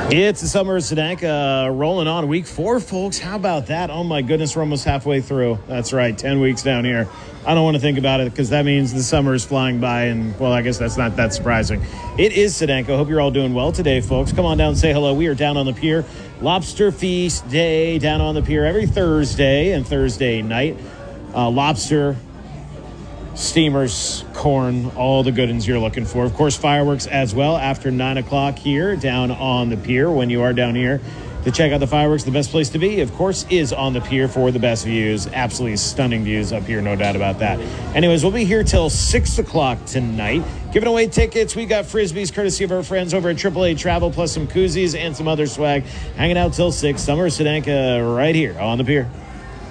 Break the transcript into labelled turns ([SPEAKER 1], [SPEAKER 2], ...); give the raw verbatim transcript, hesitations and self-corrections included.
[SPEAKER 1] It's the summer of Sedanka uh, rolling on week four, folks. How about that? Oh, my goodness, we're almost halfway through. That's right, ten weeks down here. I don't want to think about it because that means the summer is flying by, and, well, I guess that's not that surprising. It is Sedanka. Hope you're all doing well today, folks. Come on down and say hello. We are down on the pier. Lobster Feast Day down on the pier every Thursday and Thursday night. Uh, lobster, steamers, corn, all the good ones you're looking for. Of course, fireworks as well after nine o'clock here down on the pier. When you are down here to check out the fireworks, the best place to be, of course, is on the pier for the best views. Absolutely stunning views up here, no doubt about that. Anyways, we'll be here till six o'clock tonight. Giving away tickets. We got Frisbees courtesy of our friends over at triple A Travel, plus some koozies and some other swag. Hanging out till six. Summer Sedanka right here on the pier.